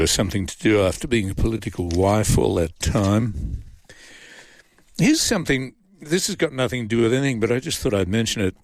something to do after being a political wife all that time. Here's something, this has got nothing to do with anything, but I just thought I'd mention it.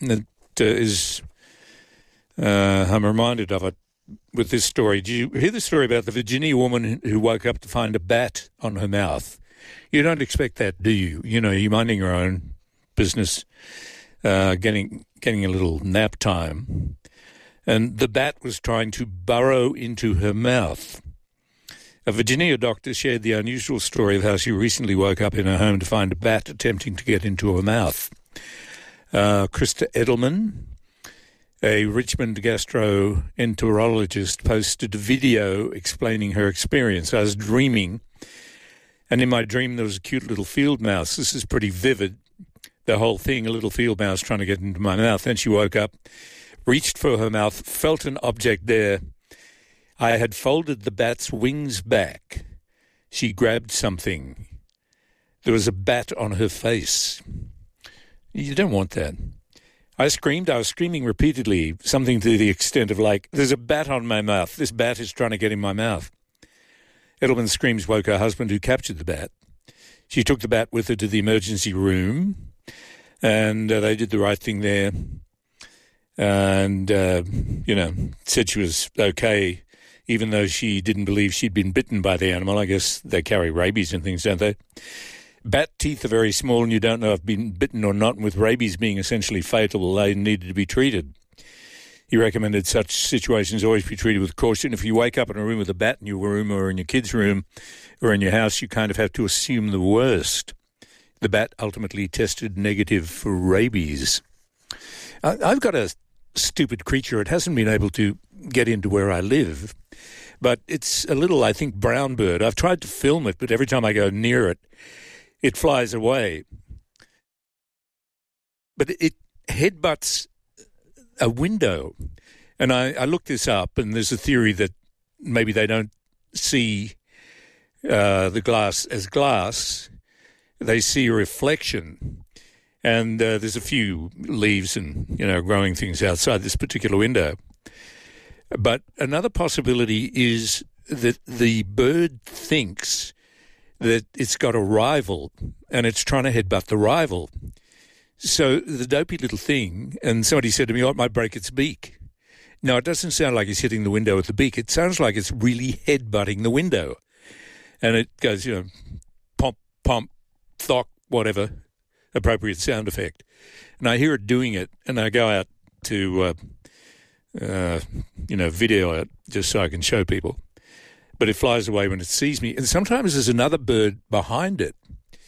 I'm reminded of it with this story. Did you hear the story about the Virginia woman who woke up to find a bat on her mouth? You don't expect that, do you? You know, you're minding your own business, getting a little nap time. And the bat was trying to burrow into her mouth. A Virginia doctor shared the unusual story of how she recently woke up in her home to find a bat attempting to get into her mouth. Krista Edelman, a Richmond gastroenterologist, posted a video explaining her experience. I was dreaming, and in my dream there was a cute little field mouse. This is pretty vivid, the whole thing, a little field mouse trying to get into my mouth. Then she woke up, reached for her mouth, felt an object there. I had folded the bat's wings back. She grabbed something. There was a bat on her face. You don't want that. I screamed. I was screaming repeatedly, something to the extent of like, there's a bat on my mouth. This bat is trying to get in my mouth. Edelman's screams woke her husband, who captured the bat. She took the bat with her to the emergency room, and they did the right thing there. And, said she was okay, even though she didn't believe she'd been bitten by the animal. I guess they carry rabies and things, don't they? Bat teeth are very small, and you don't know if been bitten or not. And with rabies being essentially fatal, they needed to be treated. He recommended such situations always be treated with caution. If you wake up in a room with a bat in your room or in your kid's room or in your house, you kind of have to assume the worst. The bat ultimately tested negative for rabies. I've got a stupid creature. It hasn't been able to get into where I live, but it's a little, I think, brown bird. I've tried to film it, but every time I go near it, it flies away. But it headbutts a window. And I looked this up, and there's a theory that maybe they don't see the glass as glass. They see a reflection. And there's a few leaves and, growing things outside this particular window. But another possibility is that the bird thinks that it's got a rival and it's trying to headbutt the rival. So the dopey little thing, and somebody said to me, it might break its beak. No, it doesn't sound like it's hitting the window with the beak. It sounds like it's really headbutting the window. And it goes, pomp, pomp, thock, whatever, appropriate sound effect. And I hear it doing it, and I go out to, video it just so I can show people. But it flies away when it sees me. And sometimes there's another bird behind it.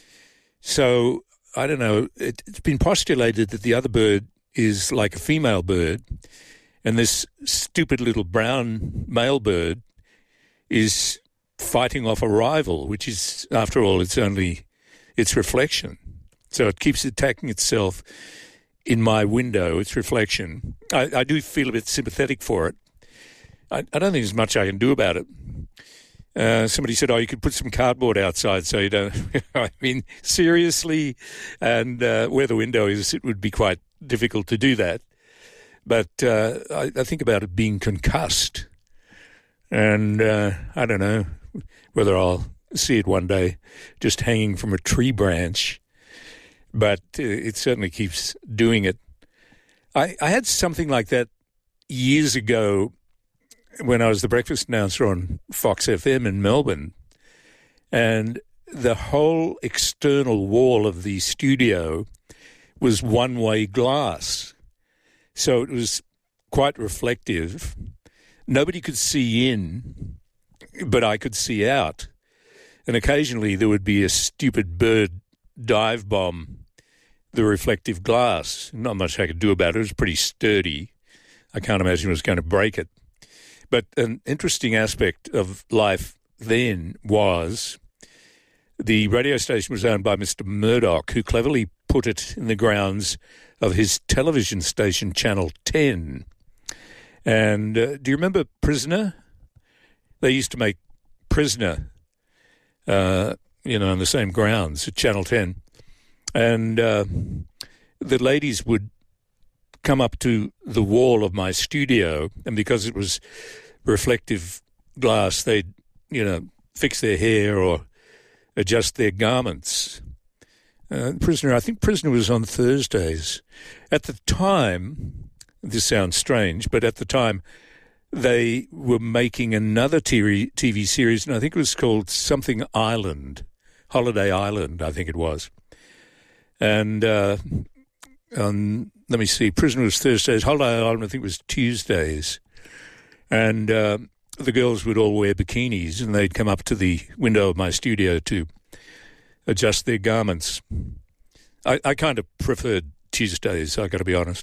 So, I don't know, it's been postulated that the other bird is like a female bird, and this stupid little brown male bird is fighting off a rival, which is, after all, it's only its reflection. So it keeps attacking itself in my window, its reflection. I do feel a bit sympathetic for it. I don't think there's much I can do about it. Somebody said, you could put some cardboard outside so you don't... I mean, seriously? And where the window is, it would be quite difficult to do that. But I think about it being concussed. And I don't know whether I'll see it one day just hanging from a tree branch. But it certainly keeps doing it. I had something like that years ago when I was the breakfast announcer on Fox FM in Melbourne, and the whole external wall of the studio was one-way glass. So it was quite reflective. Nobody could see in, but I could see out. And occasionally there would be a stupid bird dive bomb the reflective glass. Not much I could do about it. It was pretty sturdy. I can't imagine it was going to break it. But an interesting aspect of life then was the radio station was owned by Mr. Murdoch, who cleverly put it in the grounds of his television station, Channel 10. And do you remember Prisoner? They used to make Prisoner, on the same grounds at Channel 10. And the ladies would come up to the wall of my studio, and because it was reflective glass, they'd fix their hair or adjust their garments. I think Prisoner was on Thursdays. At the time, this sounds strange, but at the time they were making another TV series, and I think it was called something Island, Holiday Island, I think it was. And let me see, Prisoner was Thursdays, Holiday Island I think was Tuesdays. And the girls would all wear bikinis, and they'd come up to the window of my studio to adjust their garments. I kind of preferred Tuesdays, I got to be honest.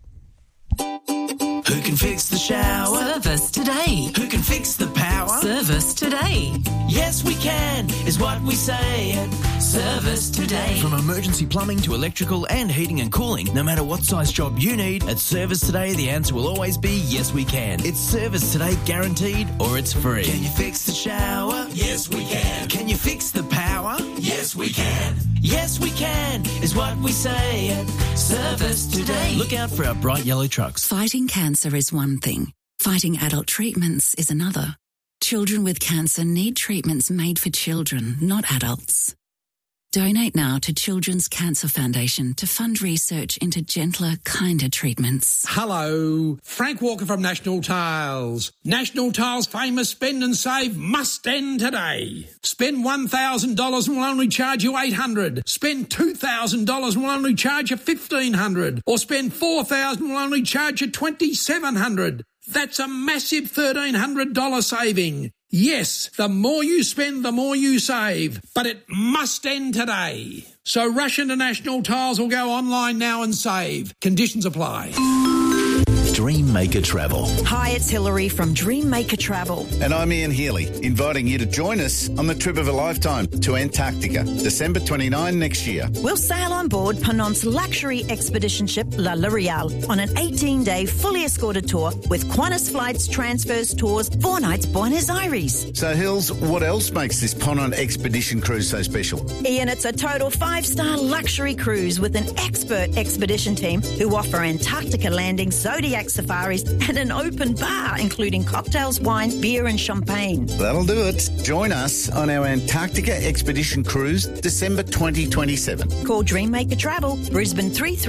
Who can fix the shower? Service today. Who can fix the power? Service today. Yes, we can, is what we say at Service Today. From emergency plumbing to electrical and heating and cooling, no matter what size job you need, at Service Today, the answer will always be yes, we can. It's Service Today guaranteed, or it's free. Can you fix the shower? Yes, we can. Can you fix the power? Yes, we can. Yes, we can, is what we say at Service Today. Look out for our bright yellow trucks. Fighting cancer is one thing. Fighting adult treatments is another. Children with cancer need treatments made for children, not adults. Donate now to Children's Cancer Foundation to fund research into gentler, kinder treatments. Hello, Frank Walker from National Tiles. National Tiles' famous spend and save must end today. Spend $1,000 and we'll only charge you $800. Spend $2,000 and we'll only charge you $1,500. Or spend $4,000 and we'll only charge you $2,700. That's a massive $1,300 saving. Yes, the more you spend, the more you save. But it must end today. So rush into National Tiles or go online now and save. Conditions apply. Dreammaker Travel. Hi, it's Hilary from Dreammaker Travel. And I'm Ian Healy, inviting you to join us on the trip of a lifetime to Antarctica, December 29 next year. We'll sail on board Ponant's luxury expedition ship La L'Oreal on an 18-day fully escorted tour with Qantas Flights, Transfers, Tours, 4 nights Buenos Aires. So, Hills, what else makes this Ponant expedition cruise so special? Ian, it's a total 5-star luxury cruise with an expert expedition team who offer Antarctica landings, Zodiac safaris and an open bar, including cocktails, wine, beer and champagne. That'll do it. Join us on our Antarctica expedition cruise, December 2027. Call Dreammaker Travel, Brisbane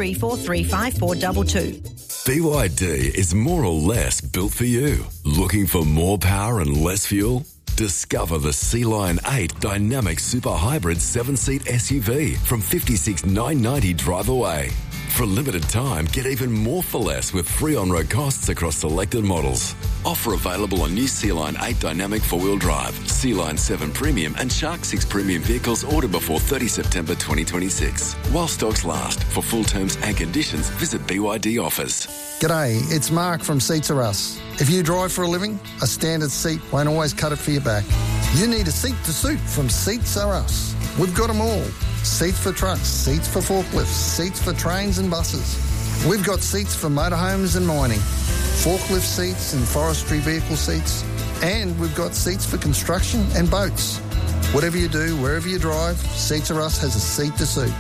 33435422. BYD is more or less built for you. Looking for more power and less fuel? Discover the Sea-Lion 8 Dynamic Super Hybrid 7-seat SUV from $56,990 drive away. For a limited time, get even more for less with free on-road costs across selected models. Offer available on new Sea-Lion 8 Dynamic 4-wheel drive, Sea-Lion 7 Premium and Shark 6 Premium vehicles ordered before 30 September 2026. While stocks last. For full terms and conditions, visit BYD offers. G'day, it's Mark from Seats Are Us. If you drive for a living, a standard seat won't always cut it for your back. You need a seat to suit from Seats Are Us. We've got them all. Seats for trucks, seats for forklifts, seats for trains and buses. We've got seats for motorhomes and mining, forklift seats and forestry vehicle seats, and we've got seats for construction and boats. Whatever you do, wherever you drive, Seats Are Us has a seat to suit.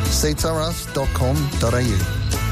seatsareus.com.au.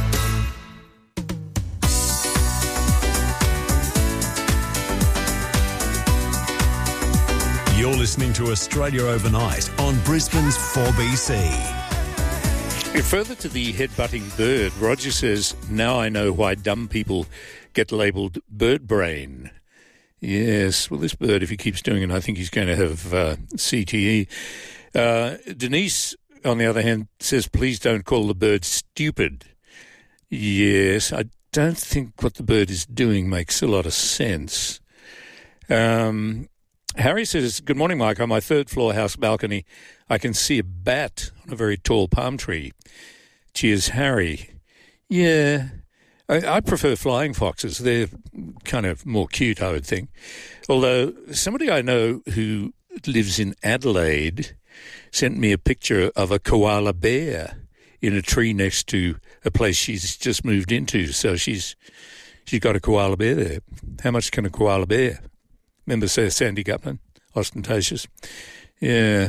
You're listening to Australia Overnight on Brisbane's 4BC. Further to the head-butting bird, Roger says, now I know why dumb people get labelled bird brain. Yes, well, this bird, if he keeps doing it, I think he's going to have CTE. Denise, on the other hand, says, please don't call the bird stupid. Yes, I don't think what the bird is doing makes a lot of sense. Harry says, good morning, Mike. On my third-floor house balcony, I can see a bat on a very tall palm tree. Cheers, Harry. Yeah, I prefer flying foxes. They're kind of more cute, I would think. Although somebody I know who lives in Adelaide sent me a picture of a koala bear in a tree next to a place she's just moved into. So she's got a koala bear there. How much can a koala bear? Remember Sandy Gutman, ostentatious. Yeah.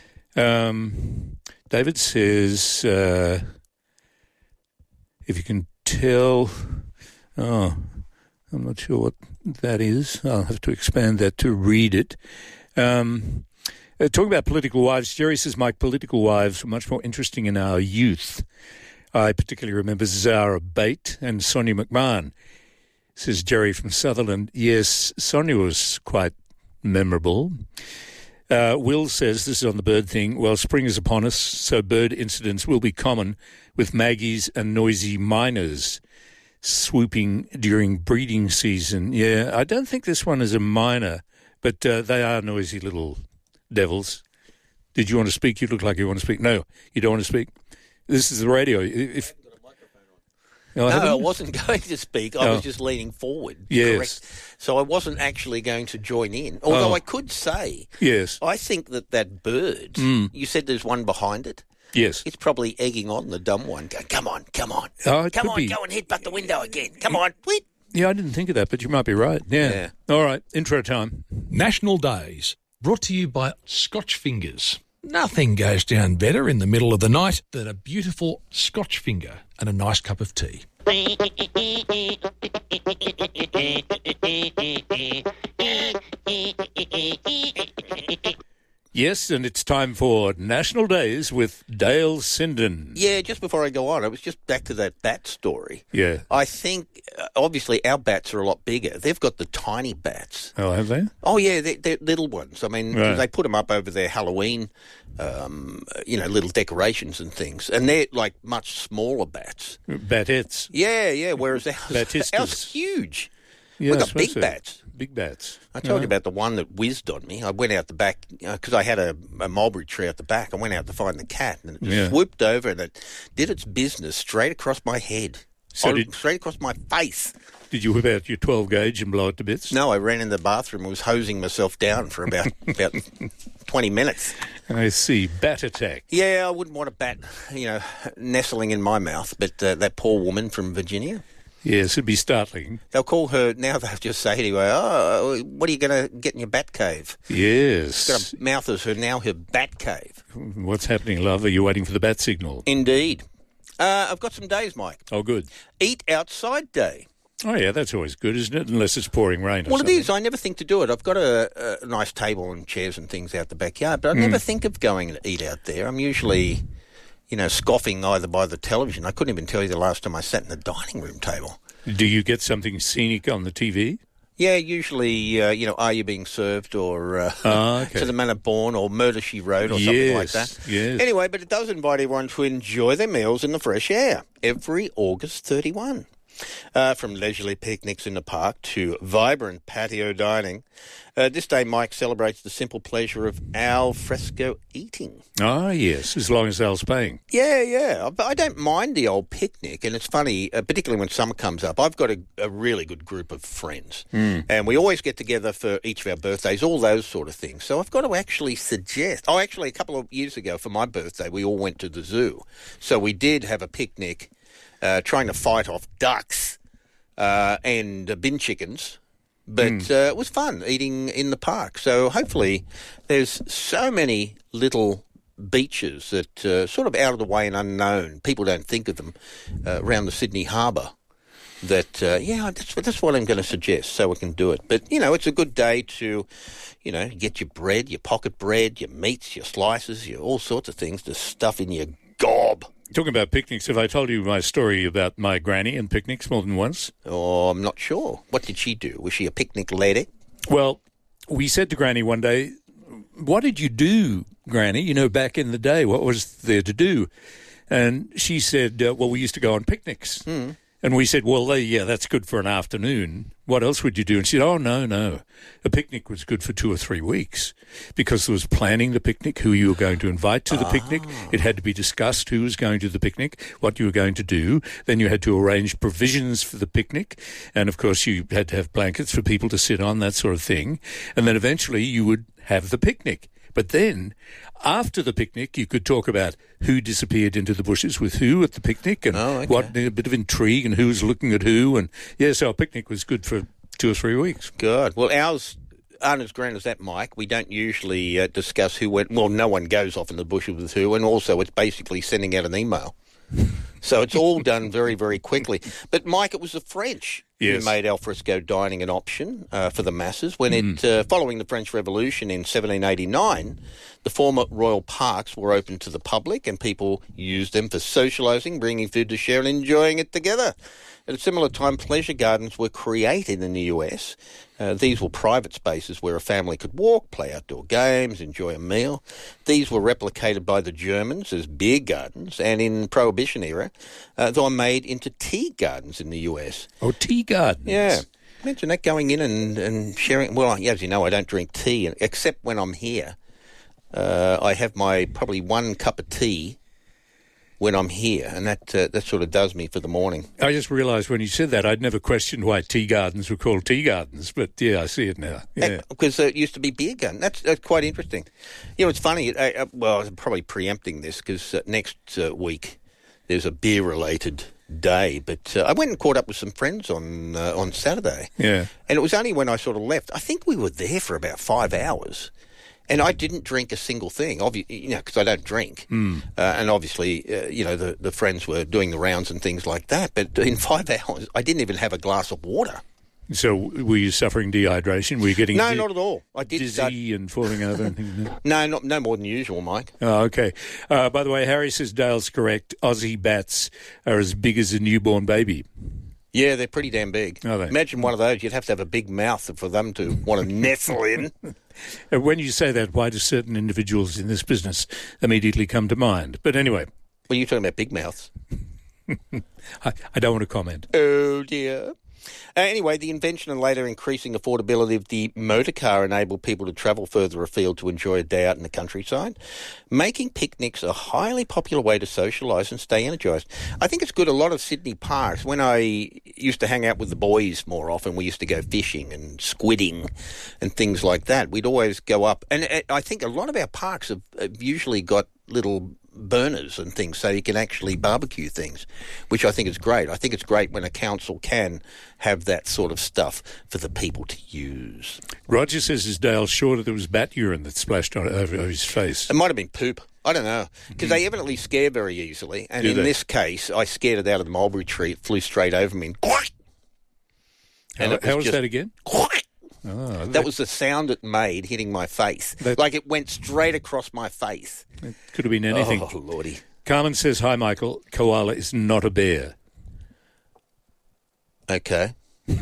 David says, if you can tell, I'm not sure what that is. I'll have to expand that to read it. Talking about political wives, Jerry says, Mike, political wives were much more interesting in our youth. I particularly remember Zara Bate and Sonia McMahon, says Jerry from Sutherland. Yes, Sonia was quite memorable. Will says, this is on the bird thing, well, spring is upon us, so bird incidents will be common with Maggies and noisy miners swooping during breeding season. Yeah, I don't think this one is a miner, but they are noisy little devils. Did you want to speak? You look like you want to speak. No, you don't want to speak. This is the radio. No, I wasn't going to speak. I was just leaning forward. Yes. Correct. So I wasn't actually going to join in. Although I could say, yes, I think that bird, you said there's one behind it. Yes. It's probably egging on the dumb one. Going, come on. Come on, go and headbutt the window again. Come on. Tweet. Yeah, I didn't think of that, but you might be right. Yeah. All right, intro time. National Days, brought to you by Scotch Fingers. Nothing goes down better in the middle of the night than a beautiful Scotch finger and a nice cup of tea. Yes, and it's time for National Days with Dale Sinden. Yeah, just before I go on, I was just back to that bat story. Yeah. I think, obviously, our bats are a lot bigger. They've got the tiny bats. Oh, have they? Oh, yeah, they're little ones. I mean, they put them up over their Halloween, little decorations and things. And they're, like, much smaller bats. Batettes. Yeah, whereas ours are huge. Yeah, we've got big bats. Big bats. I told you about the one that whizzed on me. I went out the back, because I had a mulberry tree out the back. I went out to find the cat, and it just swooped over, and it did its business straight across my head. Straight across my face. Did you whip out your 12 gauge and blow it to bits? No, I ran in the bathroom and was hosing myself down for about 20 minutes. I see. Bat attack. Yeah, I wouldn't want a bat, nestling in my mouth, but that poor woman from Virginia. Yes, it'd be startling. They'll call her, now they'll just say to her, oh, what are you going to get in your bat cave? Yes. She's got a mouth as her bat cave. What's happening, love? Are you waiting for the bat signal? Indeed. I've got some days, Mike. Oh, good. Eat outside day. Oh, yeah, that's always good, isn't it? Unless it's pouring rain or something. Well, it is. I never think to do it. I've got a nice table and chairs and things out the backyard, but I never think of going to eat out there. I'm usually, scoffing either by the television. I couldn't even tell you the last time I sat in the dining room table. Do you get something scenic on the TV? Yeah, usually, Are You Being Served or To the Man Born or Murder, She Wrote or something like that. Yes. Anyway, but it does invite everyone to enjoy their meals in the fresh air every August 31. From leisurely picnics in the park to vibrant patio dining. This day, Mike celebrates the simple pleasure of al fresco eating. Ah, yes, as long as Al's paying. Yeah. But I don't mind the old picnic, and it's funny, particularly when summer comes up. I've got a really good group of friends, and we always get together for each of our birthdays, all those sort of things. So I've got to actually suggest... Oh, actually, a couple of years ago for my birthday, we all went to the zoo. So we did have a picnic... trying to fight off ducks and bin chickens. But it was fun eating in the park. So hopefully there's so many little beaches that sort of out of the way and unknown. People don't think of them around the Sydney Harbour. That's what I'm going to suggest so we can do it. But, it's a good day to, get your bread, your pocket bread, your meats, your slices, your all sorts of things to stuff in your gob. Talking about picnics, have I told you my story about my granny and picnics more than once? Oh, I'm not sure. What did she do? Was she a picnic lady? Well, we said to Granny one day, what did you do, Granny? Back in the day, what was there to do? And she said, we used to go on picnics. And we said, that's good for an afternoon. What else would you do? And she said, oh, no. A picnic was good for 2 or 3 weeks because there was planning the picnic, who you were going to invite to the picnic. It had to be discussed who was going to the picnic, what you were going to do. Then you had to arrange provisions for the picnic. And, of course, you had to have blankets for people to sit on, that sort of thing. And then eventually you would have the picnic. But then, after the picnic, you could talk about who disappeared into the bushes with who at the picnic and a bit of intrigue and who was looking at who. And, so a picnic was good for 2 or 3 weeks. Good. Well, ours aren't as grand as that, Mike. We don't usually discuss who went... Well, no one goes off in the bushes with who, and also it's basically sending out an email. So it's all done very, very quickly. But, Mike, it was the French Yes. who made alfresco dining an option for the masses. When following the French Revolution in 1789, the former royal parks were open to the public and people used them for socialising, bringing food to share and enjoying it together. At a similar time, pleasure gardens were created in the US. These were private spaces where a family could walk, play outdoor games, enjoy a meal. These were replicated by the Germans as beer gardens, and in Prohibition era, they were made into tea gardens in the US. Oh, tea gardens. Yeah. Imagine that, going in and sharing. Well, as you know, I don't drink tea, except when I'm here. I have my probably one cup of tea when I'm here, and that sort of does me for the morning. I just realised when you said that, I'd never questioned why tea gardens were called tea gardens, but yeah, I see it now. Yeah. Because it used to be beer garden. That's quite interesting. You know, it's funny. Well, I'm probably preempting this because next week there's a beer-related day, but I went and caught up with some friends on Saturday. Yeah. And it was only when I sort of left. I think we were there for about 5 hours. And I didn't drink a single thing, because I don't drink. And obviously, the friends were doing the rounds and things like that. But in 5 hours, I didn't even have a glass of water. So were you suffering dehydration? Were you getting no, not at all. I did dizzy and falling over and things? No more than usual, Mike. Oh, okay. By the way, Harry says Dale's correct. Aussie bats are as big as a newborn baby. Yeah, they're pretty damn big. Are they? Imagine one of those. You'd have to have a big mouth for them to want to nestle in. When you say that, why do certain individuals in this business immediately come to mind? But anyway. Well, you're talking about big mouths. I don't want to comment. Oh, dear. Anyway, the invention and later increasing affordability of the motor car enabled people to travel further afield to enjoy a day out in the countryside, making picnics a highly popular way to socialise and stay energised. I think it's good. A lot of Sydney parks, when I used to hang out with the boys more often, we used to go fishing and squidding and things like that. We'd always go up. And I think a lot of our parks have usually got little burners and things so you can actually barbecue things, which I think is great. I think it's great when a council can have that sort of stuff for the people to use. Roger says, is Dale sure that there was bat urine that splashed over his face? It might have been poop. I don't know, because they evidently scare very easily, and in this case, I scared it out of the mulberry tree. It flew straight over me. How was that again? Oh, that was the sound it made hitting my face. Like it went straight across my face. It could have been anything. Oh, Lordy. Carmen says, hi, Michael. Koala is not a bear. Okay.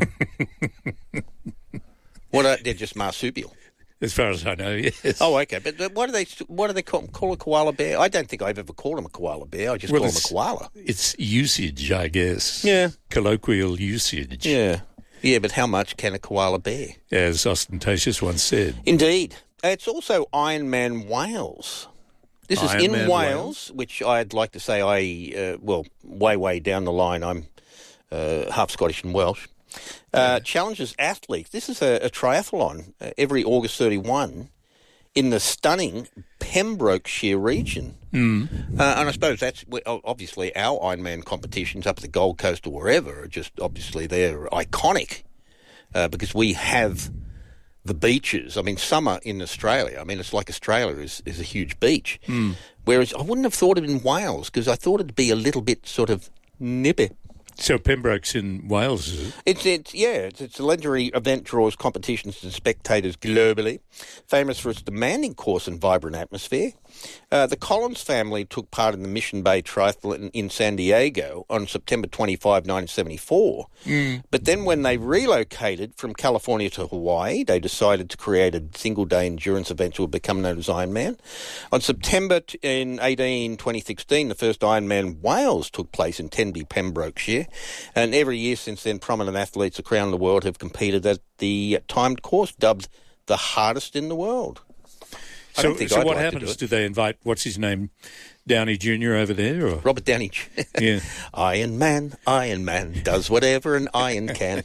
They're just marsupial. As far as I know, yes. Oh, okay. But what do they call a koala bear? I don't think I've ever called them a koala bear. I just call them a koala. It's usage, I guess. Yeah. Colloquial usage. Yeah. Yeah, but how much can a koala bear? As Ostentatious once said. Indeed. It's also Ironman Wales. This is in Wales, which I'd like to say way down the line, I'm half Scottish and Welsh. Challenges athletes. This is a triathlon every August 31 in the stunning Pembrokeshire region. And I suppose that's obviously our Ironman competitions up at the Gold Coast or wherever are just obviously they're iconic because we have the beaches. I mean, summer in Australia, I mean, it's like Australia is a huge beach. Whereas I wouldn't have thought it in Wales because I thought it'd be a little bit sort of nippy. So Pembroke's in Wales, is it? It's a legendary event, draws competitions and spectators globally. Famous for its demanding course and vibrant atmosphere. The Collins family took part in the Mission Bay Triathlon in San Diego on September 25, 1974. But then when they relocated from California to Hawaii, they decided to create a single-day endurance event that would become known as Ironman. On September 18, 2016, the first Ironman Wales took place in Tenby, Pembrokeshire. And every year since then, prominent athletes around the world have competed at the timed course, dubbed the hardest in the world. So what happens? Do they invite, what's his name, Downey Jr. over there? Or? Robert Downey Jr. Yeah. Iron Man does whatever an iron can.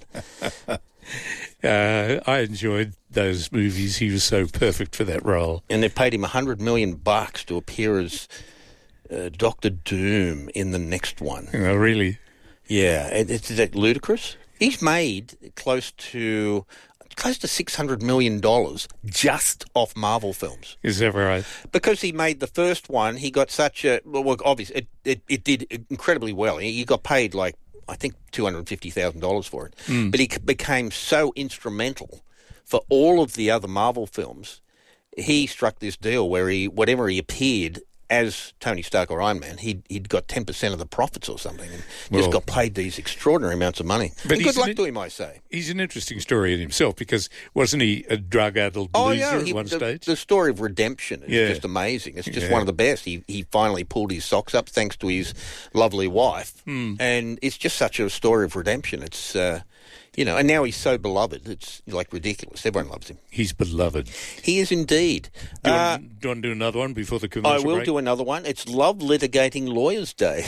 I enjoyed those movies. He was so perfect for that role. And they paid him $100 million to appear as Dr. Doom in the next one. Oh, really? Yeah. Is that ludicrous? He's made close to $600 million just off Marvel films. Is that right? Because he made the first one, he got such a... Well, obviously, it did incredibly well. He got paid like I think, $250,000 for it. But he became so instrumental for all of the other Marvel films. He struck this deal where whatever he appeared as Tony Stark or Iron Man, he'd got 10% of the profits or something, and just got paid these extraordinary amounts of money. But good luck to him, I say. He's an interesting story in himself, because wasn't he a drug-addled loser at one stage? The story of redemption is just amazing. It's just one of the best. He finally pulled his socks up thanks to his lovely wife, and it's just such a story of redemption. It's and now he's so beloved, it's like ridiculous. Everyone loves him. He's beloved. He is indeed. Do you want to do another one before the commercial break? I will do another one. It's Love Litigating Lawyers Day.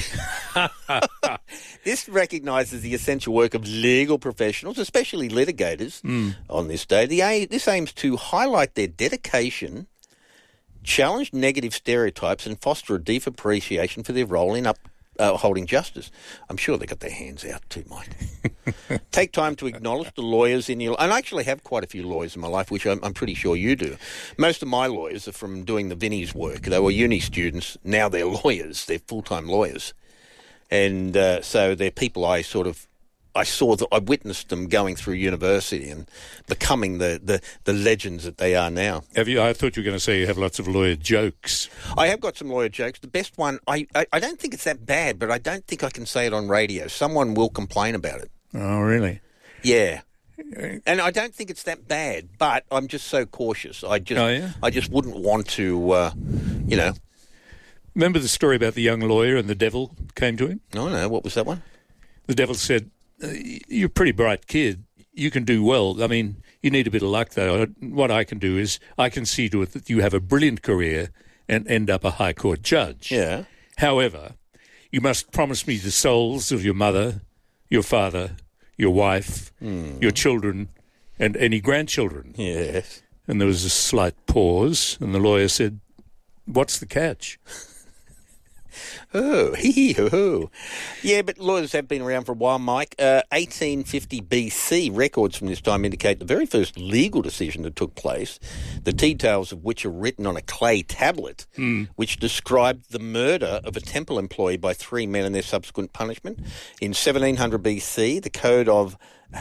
This recognises the essential work of legal professionals, especially litigators, on this day. This aims to highlight their dedication, challenge negative stereotypes, and foster a deep appreciation for their role in upholding justice. I'm sure they got their hands out too, Mike. Take time to acknowledge the lawyers in your... And I actually have quite a few lawyers in my life, which I'm pretty sure you do. Most of my lawyers are from doing the Vinnie's work. They were uni students. Now they're lawyers. They're full-time lawyers. And so they're people I witnessed them going through university and becoming the legends that they are now. I thought you were going to say you have lots of lawyer jokes. I have got some lawyer jokes. The best one, I don't think it's that bad, but I don't think I can say it on radio. Someone will complain about it. Oh, really? Yeah. And I don't think it's that bad, but I'm just so cautious. I just wouldn't want to, Remember the story about the young lawyer and the devil came to him? No. What was that one? The devil said, "You're a pretty bright kid. You can do well. I mean, you need a bit of luck, though. What I can do is I can see to it that you have a brilliant career and end up a High Court judge. Yeah. However, you must promise me the souls of your mother, your father, your wife, your children, and any grandchildren." Yes. And there was a slight pause, and the lawyer said, "What's the catch?" Oh, hee-hee-ho-ho. Yeah, but lawyers have been around for a while, Mike. 1850 BC, records from this time indicate the very first legal decision that took place, the details of which are written on a clay tablet, which described the murder of a temple employee by 3 men and their subsequent punishment. In 1700 BC, the Code of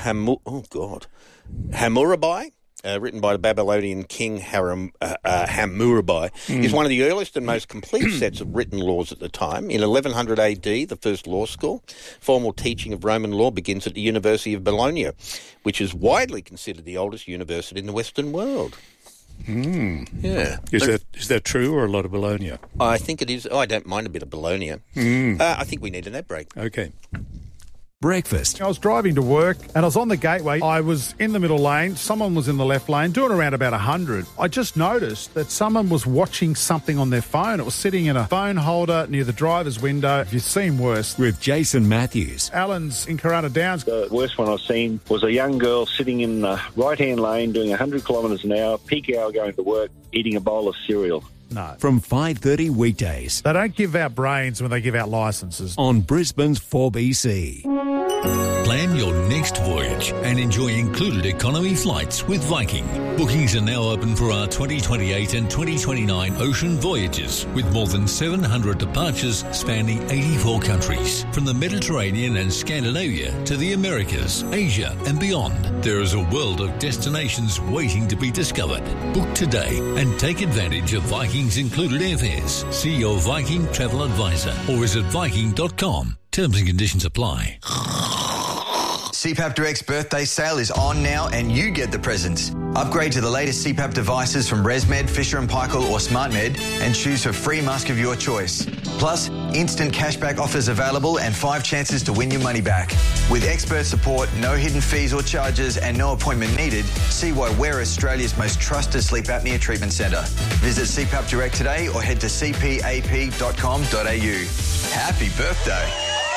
Hammurabi, written by the Babylonian king Hammurabi, is one of the earliest and most complete sets of written laws at the time. In 1100 AD, the first law school, formal teaching of Roman law begins at the University of Bologna, which is widely considered the oldest university in the Western world. Yeah. Is that true, or a lot of Bologna? I think it is. I don't mind a bit of Bologna. I think we need an ad break. Okay. Breakfast. I was driving to work and I was on the gateway. I was in the middle lane. Someone was in the left lane doing around about 100. I just noticed that someone was watching something on their phone. It was sitting in a phone holder near the driver's window. If you've seen worse. With Jason Matthews. Alan's in Corunna Downs. The worst one I've seen was a young girl sitting in the right-hand lane doing 100 kilometres an hour, peak hour going to work, eating a bowl of cereal. No. From 5:30 weekdays. They don't give out brains when they give out licences. On Brisbane's 4BC. Plan your next voyage and enjoy included economy flights with Viking. Bookings are now open for our 2028 and 2029 ocean voyages, with more than 700 departures spanning 84 countries, from the Mediterranean and Scandinavia to the Americas, Asia and beyond. There is a world of destinations waiting to be discovered. Book today and take advantage of Viking's included airfares. See your Viking travel advisor or visit Viking.com. Terms and conditions apply. CPAP Direct's birthday sale is on now and you get the presents. Upgrade to the latest CPAP devices from ResMed, Fisher & Paykel or SmartMed and choose for free mask of your choice. Plus, instant cashback offers available and 5 chances to win your money back. With expert support, no hidden fees or charges and no appointment needed, see why we're Australia's most trusted sleep apnea treatment centre. Visit CPAP Direct today or head to cpap.com.au. Happy birthday.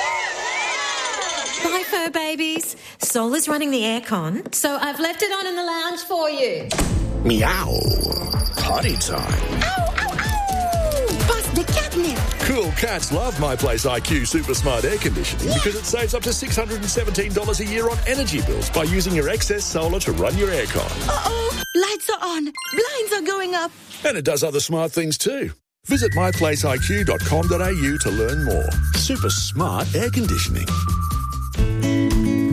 Bye, fur babies. Sol is running the aircon, so I've left it on in the lounge for you. Meow. Potty time. Ow, ow, ow! Bust the catnip. Cool cats love My Place IQ Super Smart Air Conditioning because it saves up to $617 a year on energy bills by using your excess solar to run your aircon. Uh-oh. Lights are on. Blinds are going up. And it does other smart things too. Visit myplaceiq.com.au to learn more. Super smart air conditioning.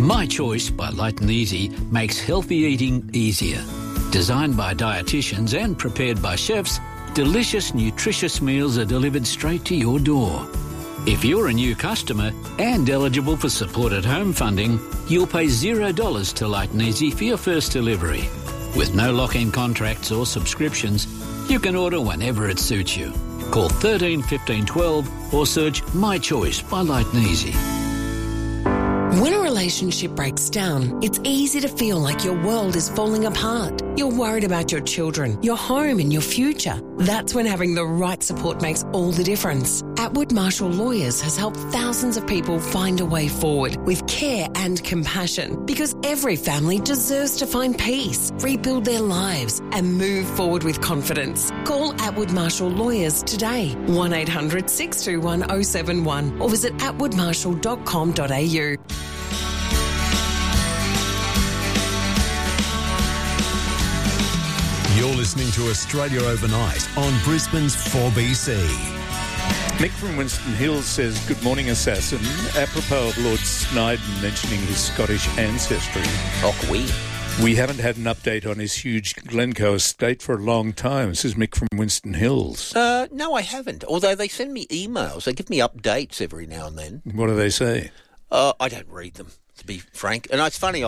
My Choice by Light and Easy makes healthy eating easier. Designed by dietitians and prepared by chefs, delicious, nutritious meals are delivered straight to your door. If you're a new customer and eligible for supported home funding, you'll pay $0 to Light and Easy for your first delivery. With no lock-in contracts or subscriptions, you can order whenever it suits you. Call 13 15 12 or search My Choice by Light and Easy. When a relationship breaks down, it's easy to feel like your world is falling apart. You're worried about your children, your home and your future. That's when having the right support makes all the difference. Atwood Marshall Lawyers has helped thousands of people find a way forward with care and compassion, because every family deserves to find peace, rebuild their lives and move forward with confidence. Call Atwood Marshall Lawyers today, 1800 621 071 or visit atwoodmarshall.com.au. You're listening to Australia Overnight on Brisbane's 4BC. Mick from Winston Hills says, good morning, Assassin. Apropos of Lord Snowden mentioning his Scottish ancestry. We haven't had an update on his huge Glencoe estate for a long time. This is Mick from Winston Hills. No, I haven't. Although they send me emails. They give me updates every now and then. What do they say? I don't read them, to be frank. And it's funny,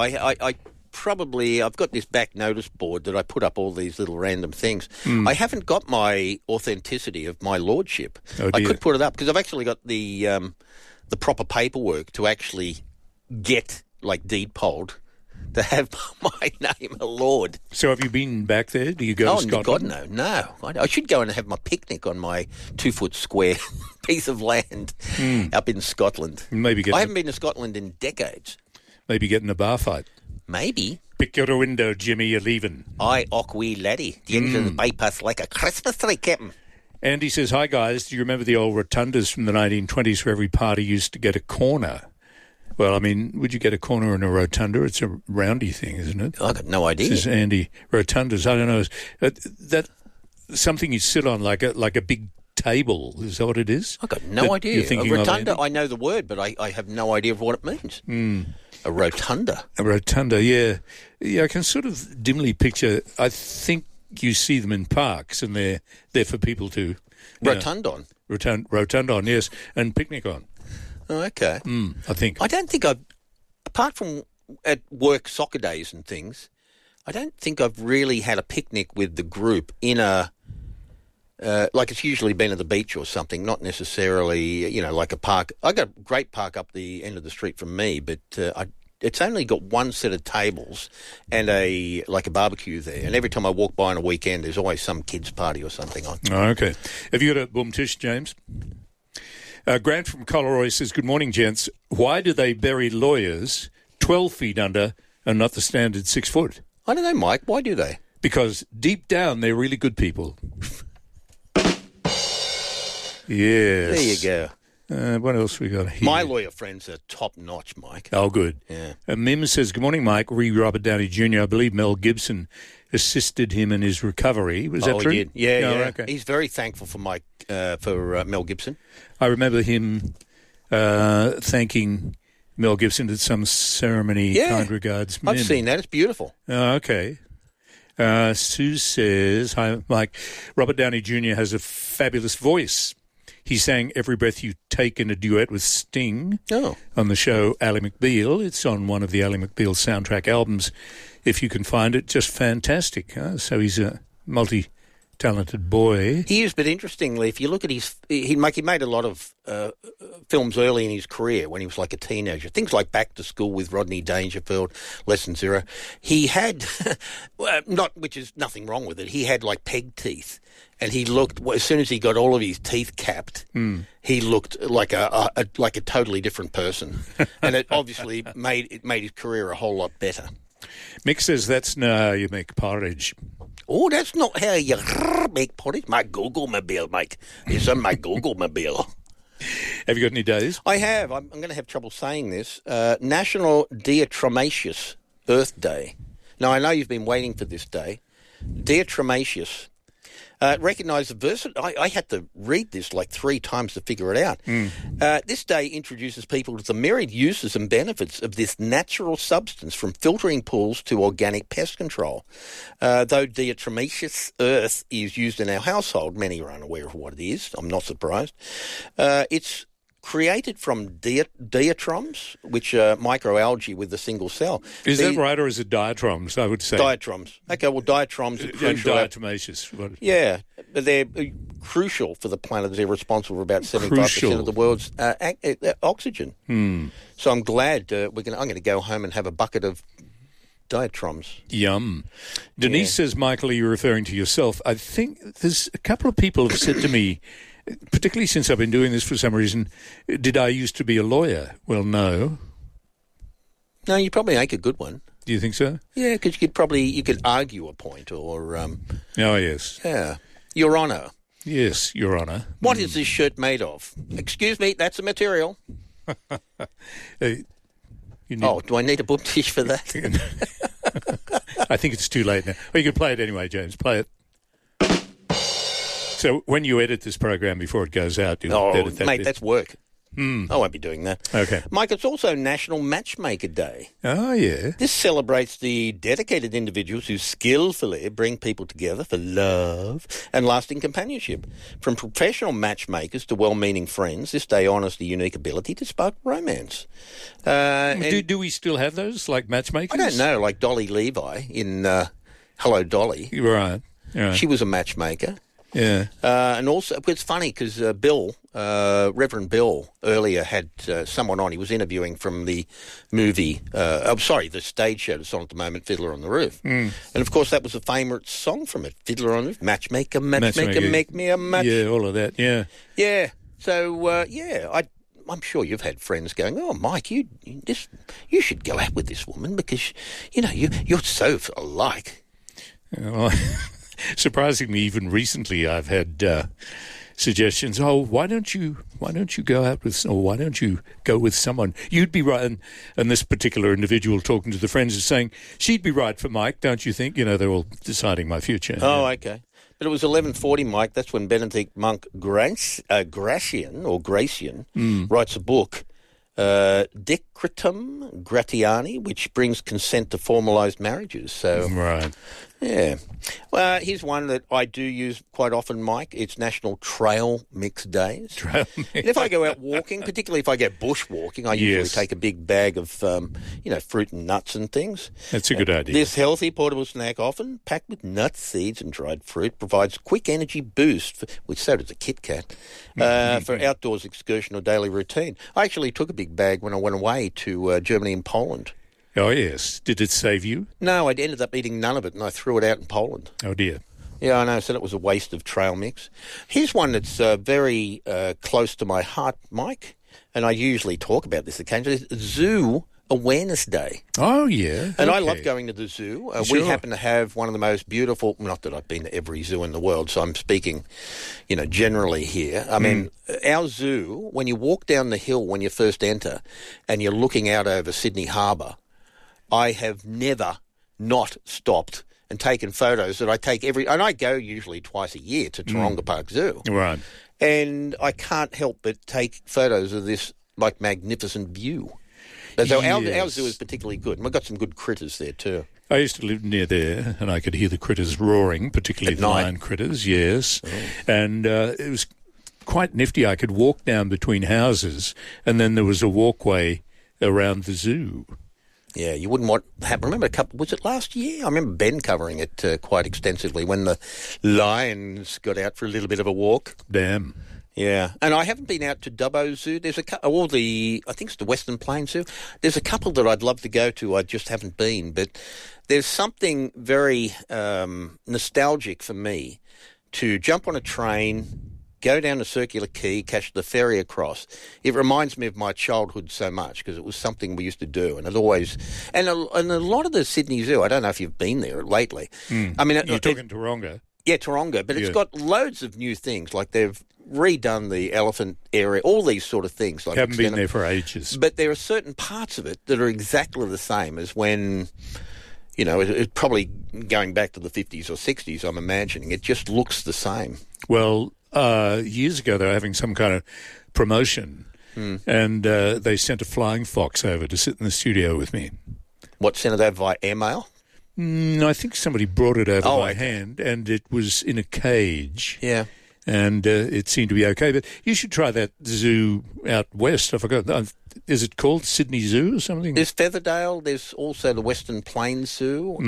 I've got this back notice board that I put up all these little random things. I haven't got my authenticity of my lordship. Oh, I could put it up because I've actually got the proper paperwork to actually get, like, deed polled to have my name a lord. So have you been back there? Do you go to Scotland? God, no. I should go and have my picnic on my 2-foot square piece of land up in Scotland. I haven't been to Scotland in decades. Maybe get in a bar fight. Maybe. Pick your window, Jimmy, you're leaving. Aye, wee laddie. The end of the bypass like a Christmas tree, Captain. Andy says, hi, guys. Do you remember the old rotundas from the 1920s where every party used to get a corner? Well, I mean, would you get a corner in a rotunda? It's a roundy thing, isn't it? I got no idea. This is Andy. Rotundas, I don't know. That something you sit on like a big table. Is that what it is? I got no idea. A rotunda, I know the word, but I have no idea of what it means. A rotunda. A rotunda, yeah. Yeah, I can sort of dimly picture. I think you see them in parks, and they're there for people to rotund on. Rotund on, yes, and picnic on. Oh, okay. I think. I don't think I've, apart from at work soccer days and things, I don't think I've really had a picnic with the group in a, like it's usually been at the beach or something, not necessarily, like a park. I got a great park up the end of the street from me, but it's only got one set of tables and a barbecue there. And every time I walk by on a weekend, there's always some kids' party or something on. Oh, okay. Have you got a boom tish, James? Grant from Collaroy says, good morning, gents. Why do they bury lawyers 12 feet under and not the standard 6 foot? I don't know, Mike. Why do they? Because deep down, they're really good people. Yes. There you go. What else we got here? My lawyer friends are top-notch, Mike. Oh, good. Yeah. Mim says, good morning, Mike. Robert Downey Jr. I believe Mel Gibson assisted him in his recovery. Was that true? He did. Yeah. Okay. He's very thankful for Mel Gibson. I remember him thanking Mel Gibson at some ceremony. Kind regards, Mim. I've seen that. It's beautiful. Oh, okay. Sue says, hi, Mike. Robert Downey Jr. has a fabulous voice. He sang Every Breath You Take in a duet with Sting on the show Ally McBeal. It's on one of the Ally McBeal soundtrack albums, if you can find it. Just fantastic. So he's a multi-talented boy. He is, but interestingly, if you look at he made a lot of films early in his career when he was like a teenager. Things like Back to School with Rodney Dangerfield, Lesson Zero. He had, which is nothing wrong with it, he had like peg teeth. And he looked, as soon as he got all of his teeth capped, he looked like a totally different person. And it obviously made his career a whole lot better. Mick says that's not how you make porridge. Oh, that's not how you make porridge. My Google-mobile, Mike. It's on my Google-mobile. Have you got any days? I have. I'm going to have trouble saying this. National Diatramaceous Earth Day. Now, I know you've been waiting for this day. Diatramaceous. Recognise the versatility. I had to read this like 3 times to figure it out. This day introduces people to the myriad uses and benefits of this natural substance, from filtering pools to organic pest control. Though diatomaceous earth is used in our household, many are unaware of what it is. I'm not surprised. It's created from diatoms, which are microalgae with a single cell. Is that right, or is it diatoms, I would say? Diatoms. Okay, well, diatoms are crucial. And diatomaceous. Yeah, but they're crucial for the planet. They're responsible for about 75% of the world's oxygen. So I'm glad I'm going to go home and have a bucket of diatoms. Yum. Denise says, Michael, are you referring to yourself? I think there's a couple of people have said to me, particularly since I've been doing this for some reason, did I used to be a lawyer? Well, no. No, you probably make a good one. Do you think so? Yeah, because you could argue a point or... oh, yes. Yeah. Your Honour. Yes, Your Honour. What is this shirt made of? Excuse me, that's a material. Do I need a book tish for that? I think it's too late now. Well, you can play it anyway, James. Play it. So when you edit this program before it goes out, you'll edit that mate, bit. that's work. I won't be doing that. Okay. Mike, it's also National Matchmaker Day. Oh, yeah. This celebrates the dedicated individuals who skillfully bring people together for love and lasting companionship. From professional matchmakers to well-meaning friends, this day honours the unique ability to spark romance. Do we still have those, like matchmakers? I don't know, like Dolly Levi in Hello, Dolly. Right. She was a matchmaker. Yeah. And also, it's funny because Reverend Bill, earlier had someone on. He was interviewing from the movie, the stage show that's on at the moment, Fiddler on the Roof. And, of course, that was a favourite song from it, Fiddler on the Roof, Matchmaker, make me a match. Yeah, all of that, yeah. Yeah. So, I'm sure you've had friends going, oh, Mike, you should go out with this woman because, you're so alike. Well, surprisingly, even recently, I've had suggestions. Oh, why don't you go out with, or why don't you go with someone? You'd be right. And this particular individual talking to the friends is saying, she'd be right for Mike, don't you think? They're all deciding my future. Oh, okay. But it was 11:40, Mike. That's when Benedict Monk Gracian writes a book, Decretum Gratiani, which brings consent to formalised marriages. So, right. Yeah. Well, here's one that I do use quite often, Mike. It's National Trail Mix Days. Trail mix. And if I go out walking, particularly if I go bushwalking, I usually take a big bag of, fruit and nuts and things. That's a good idea. This healthy portable snack, often packed with nuts, seeds and dried fruit, provides quick energy boost, which so does a Kit Kat, for outdoors excursion or daily routine. I actually took a big bag when I went away to Germany and Poland. Oh, yes. Did it save you? No, I ended up eating none of it, and I threw it out in Poland. Oh, dear. Yeah, I know. So that was a waste of trail mix. Here's one that's very close to my heart, Mike, and I usually talk about this occasionally. Zoo Awareness Day. Oh, yeah. And I love going to the zoo. Sure. We happen to have one of the most beautiful, not that I've been to every zoo in the world, so I'm speaking, generally here. I mean, our zoo, when you walk down the hill when you first enter and you're looking out over Sydney Harbour, I have never not stopped and taken photos that I take and I go usually twice a year to Taronga Park Zoo. Right. And I can't help but take photos of this, magnificent view. So our zoo is particularly good, and we've got some good critters there too. I used to live near there, and I could hear the critters roaring, particularly the lion critters, yes. Oh. And it was quite nifty. I could walk down between houses, and then there was a walkway around the zoo. Yeah, you wouldn't want to have... Remember was it last year? I remember Ben covering it quite extensively when the lions got out for a little bit of a walk. Damn. Yeah, and I haven't been out to Dubbo Zoo. There's I think it's the Western Plains Zoo. There's a couple that I'd love to go to. I just haven't been. But there's something very nostalgic for me to jump on a train, go down the Circular Quay, catch the ferry across. It reminds me of my childhood so much because it was something we used to do, and it always and a lot of the Sydney Zoo. I don't know if you've been there lately. I mean, you're talking Taronga. Yeah, Taronga, but it's got loads of new things. Like they've redone the elephant area, all these sort of things. Like haven't been there for ages. But there are certain parts of it that are exactly the same as when You know, it probably going back to the 50s or 60s, I'm imagining. It just looks the same. Well, years ago they were having some kind of promotion, and they sent a flying fox over to sit in the studio with me. What, sent it over via airmail? I think somebody brought it over by hand, and it was in a cage. Yeah. And it seemed to be okay. But you should try that zoo out west. I forgot. Is it called Sydney Zoo or something? There's Featherdale. There's also the Western Plains Zoo.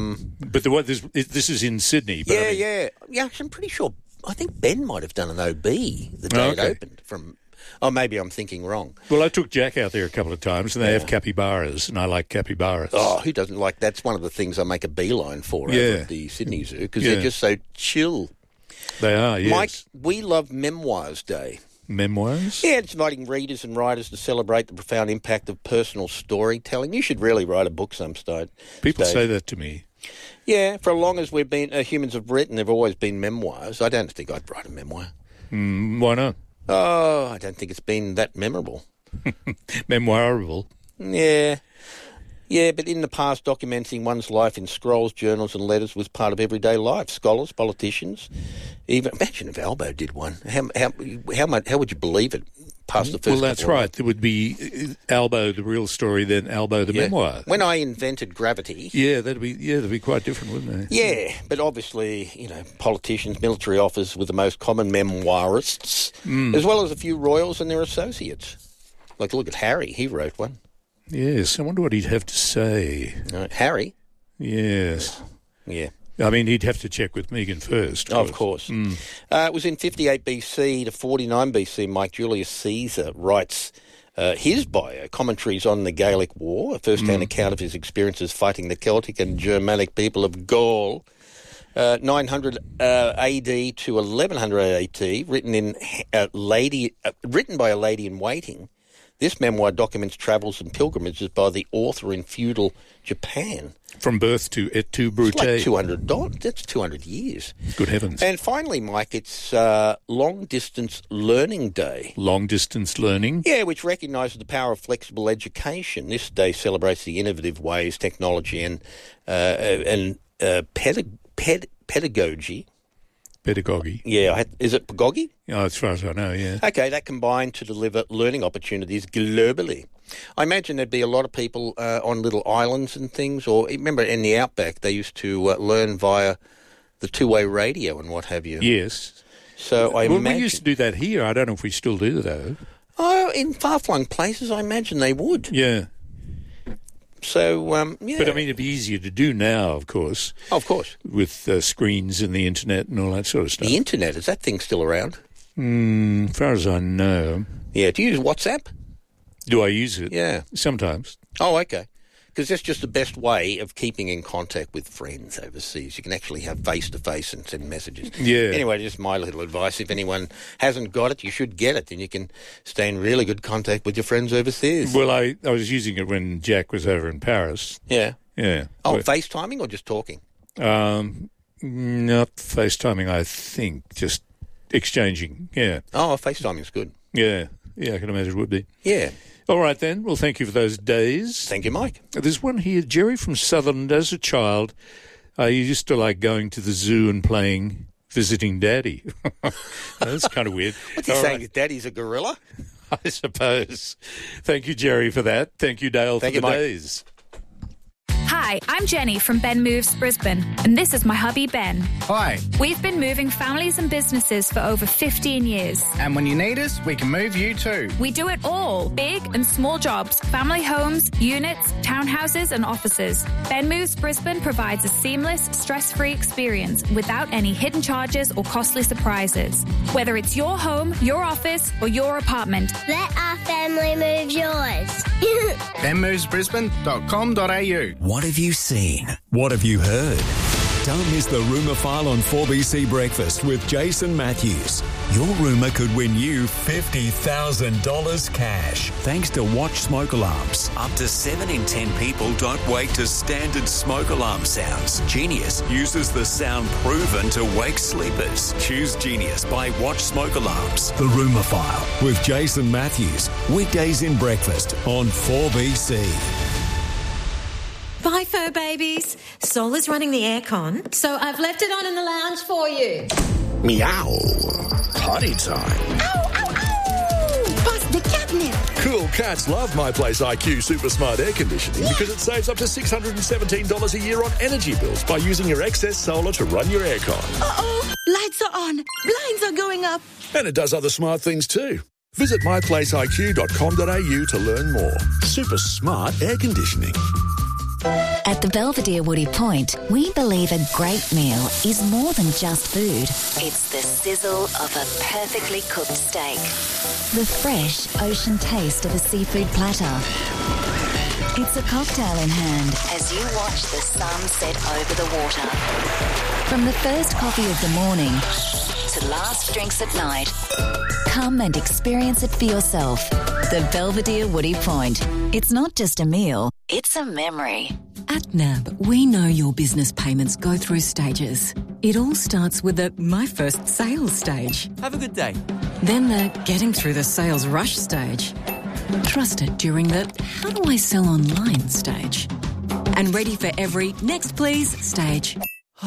But this is in Sydney. But Yeah, I'm pretty sure. I think Ben might have done an OB the day it opened from... Oh, maybe I'm thinking wrong. Well, I took Jack out there a couple of times, and they have capybaras, and I like capybaras. Oh, who doesn't like... That's one of the things I make a beeline for over at the Sydney Zoo, because they're just so chill. They are, yes. Mike, we love Memoirs Day. Memoirs? Yeah, it's inviting readers and writers to celebrate the profound impact of personal storytelling. You should really write a book some stage. People say that to me. Yeah, for as long as we've been humans have written, there have always been memoirs. I don't think I'd write a memoir. Why not? Oh, I don't think it's been that memorable. Memoirable? Yeah. Yeah, but in the past, documenting one's life in scrolls, journals and letters was part of everyday life. Scholars, politicians, even... Imagine if Albo did one. How would you believe it? Past the first well, that's right. There would be Albo, the real story, then Albo, the memoir. When I invented gravity... Yeah, that'd be quite different, wouldn't they? Yeah, but obviously, you know, politicians, military officers were the most common memoirists, as well as a few royals and their associates. Like, look at Harry. He wrote one. Yes, I wonder what he'd have to say. Harry? Yes. Yeah. I mean, he'd have to check with Megan first. Of course. It was in 58 BC to 49 BC, Mike Julius Caesar writes his bio, Commentaries on the Gaelic War, a first-hand account of his experiences fighting the Celtic and Germanic people of Gaul. 900 AD to 1100 AD, written by a lady in waiting. This memoir documents travels and pilgrimages by the author in feudal Japan. From birth to et tu, Brute. It's like $200. That's 200 years. Good heavens. And finally, Mike, it's Long Distance Learning Day. Long Distance Learning? Yeah, which recognises the power of flexible education. This day celebrates the innovative ways technology and pedagogy. Pedagogy. Yeah. Is it pedagogy? Oh, as far as I know, yeah. Okay, that combined to deliver learning opportunities globally. I imagine there'd be a lot of people on little islands and things, or remember in the outback they used to learn via the two-way radio and what have you. Yes. So I imagine... we used to do that here. I don't know if we still do, though. Oh, in far-flung places, I imagine they would. Yeah. So, yeah. But, I mean, it'd be easier to do now, of course. Of course. With screens and the internet and all that sort of stuff. The internet, is that thing still around? As far as I know. Yeah. Do you use WhatsApp? Do I use it? Yeah. Sometimes. Oh, okay. Because that's just the best way of keeping in contact with friends overseas. You can actually have face-to-face and send messages. Yeah. Anyway, just my little advice. If anyone hasn't got it, you should get it. Then you can stay in really good contact with your friends overseas. Well, I was using it when Jack was over in Paris. Yeah. Yeah. Oh, FaceTiming or just talking? Not FaceTiming, I think. Just exchanging, yeah. Oh, FaceTiming's good. Yeah. Yeah, I can imagine it would be. Yeah. All right, then. Well, thank you for those days. Thank you, Mike. There's one here. Jerry from Sutherland. As a child, I used to like going to the zoo and visiting Daddy. That's kind of weird. What's he saying? Right. Daddy's a gorilla? I suppose. Thank you, Jerry, for that. Thank you, Dale, for the days. Hi, I'm Jenny from Ben Moves Brisbane, and this is my hubby Ben. Hi. We've been moving families and businesses for over 15 years. And when you need us, we can move you too. We do it all, big and small jobs, family homes, units, townhouses and offices. Ben Moves Brisbane provides a seamless, stress-free experience without any hidden charges or costly surprises. Whether it's your home, your office or your apartment. Let our family move yours. benmovesbrisbane.com.au. What have you seen? What have you heard? Don't miss the Rumour File on 4BC Breakfast with Jason Matthews. Your rumour could win you $50,000 cash thanks to Watch Smoke Alarms. Up to 7 in 10 people don't wake to standard smoke alarm sounds. Genius uses the sound proven to wake sleepers. Choose Genius by Watch Smoke Alarms. The Rumour File with Jason Matthews. Weekdays in breakfast on 4BC. Bye, fur babies. Sol is running the aircon, so I've left it on in the lounge for you. Meow. Potty time. Bust the catnip. Cool cats love My Place IQ Super Smart Air Conditioning because it saves up to $617 a year on energy bills by using your excess solar to run your aircon. Uh-oh, lights are on, blinds are going up. And it does other smart things too. Visit myplaceiq.com.au to learn more. Super smart air conditioning. At the Belvedere Woody Point, we believe a great meal is more than just food. It's the sizzle of a perfectly cooked steak, the fresh ocean taste of a seafood platter. It's a cocktail in hand as you watch the sun set over the water. From the first coffee of the morning to last drinks at night, come and experience it for yourself. The Belvedere Woody Point. It's not just a meal, it's a memory. At NAB, we know your business payments go through stages. It all starts with the My First Sales stage. Have a good day. Then the getting through the sales rush stage. Trusted during the how do I sell online stage. And ready for every next please stage.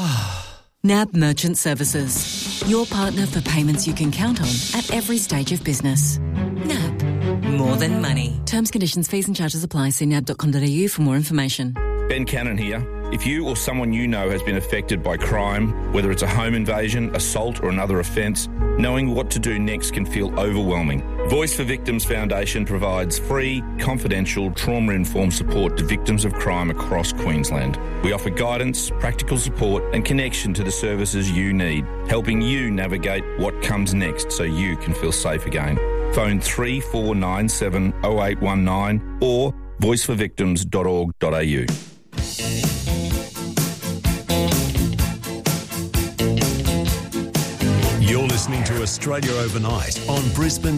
NAB Merchant Services. Your partner for payments you can count on at every stage of business. NAB. More than money. Terms, conditions, fees and charges apply. See nab.com.au for more information. Ben Cannon here. If you or someone you know has been affected by crime, whether it's a home invasion, assault or another offence, knowing what to do next can feel overwhelming. Voice for Victims Foundation provides free, confidential, trauma-informed support to victims of crime across Queensland. We offer guidance, practical support and connection to the services you need, helping you navigate what comes next so you can feel safe again. Phone 3497 0819 or voiceforvictims.org.au. You're listening to Australia Overnight on Brisbane